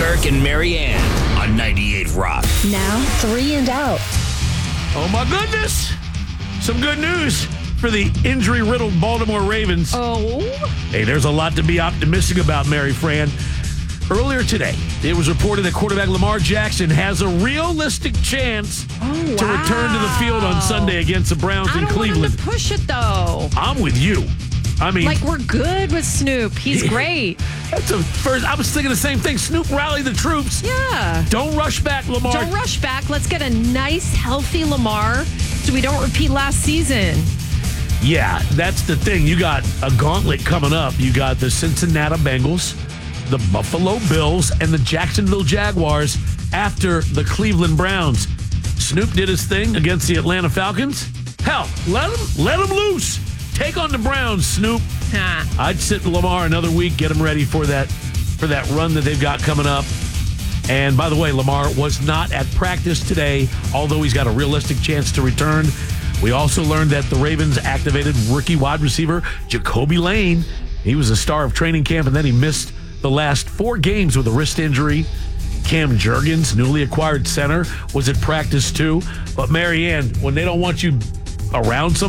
Burke and Marianne on 98 Rock. Now, 3 and out. Oh, my goodness. Some good news for the injury-riddled Baltimore Ravens. Oh. Hey, there's a lot to be optimistic about, Mary Fran. Earlier today, it was reported that quarterback Lamar Jackson has a realistic chance to return to the field on Sunday against the Browns in I don't Cleveland. want him to push it, though. I'm with you. I mean, Like, we're good with Snoop. He's great. that's the first. I was thinking the same thing. Snoop, rally the troops. Yeah. Don't rush back, Lamar. Don't rush back. Let's get a nice, healthy Lamar so we don't repeat last season. Yeah, that's the thing. You got a gauntlet coming up. You got the Cincinnati Bengals, the Buffalo Bills, and the Jacksonville Jaguars after the Cleveland Browns. Snoop did his thing against the Atlanta Falcons. Hell, let him loose. Take on the Browns, Snoop. I'd sit Lamar another week, get him ready for that run that they've got coming up. And by the way, Lamar was not at practice today, although he's got a realistic chance to return. We also learned that the Ravens activated rookie wide receiver Jacoby Lane. He was a star of training camp, and then he missed the last 4 games with a wrist injury. Cam Jurgens, newly acquired center, was at practice too. But Marianne, when they don't want you around somebody,